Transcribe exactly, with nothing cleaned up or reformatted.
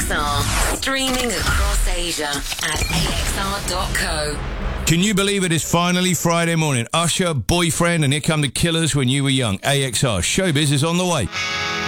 X R. Streaming across Asia at A X R dot co. Can you believe it is finally Friday morning? Usher, Boyfriend, and Here Come the Killers When You Were Young. A X R. Showbiz is on the way.